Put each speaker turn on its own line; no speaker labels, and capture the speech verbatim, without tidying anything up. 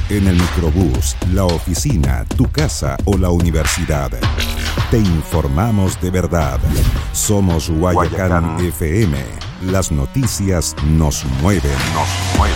En el microbús, la oficina, tu casa o la universidad. Te informamos de verdad. Somos Guayacán, Guayacán F M. Las noticias nos mueven. Nos mueven.